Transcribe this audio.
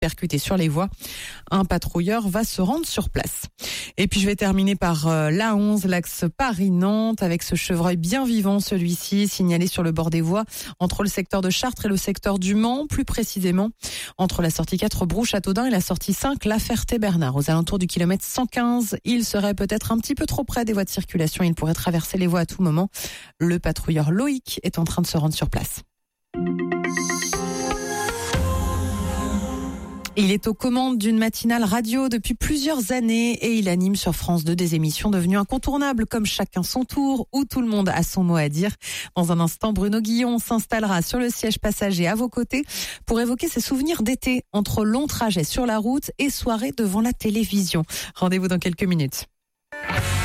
percuté sur les voies. Un patrouilleur va se rendre sur place. Et puis je vais terminer par l'A11, l'axe Paris-Nantes, avec ce chevreuil bien vivant, celui-ci, signalé sur le bord des voies, entre le secteur de Chartres et le secteur du Mans, plus précisément entre la sortie 4 Brou-Châteaudun et la sortie 5 La Ferté-Bernard. Aux alentours du kilomètre 115, il serait peut-être un petit peu trop près des voies de circulation. Il pourrait traverser les voies à tout moment. Le patrouilleur Loïc est en train de se rendre sur place. Il est aux commandes d'une matinale radio depuis plusieurs années et il anime sur France 2 des émissions devenues incontournables comme Chacun son tour où tout le monde a son mot à dire. Dans un instant, Bruno Guillon s'installera sur le siège passager à vos côtés pour évoquer ses souvenirs d'été entre longs trajets sur la route et soirées devant la télévision. Rendez-vous dans quelques minutes.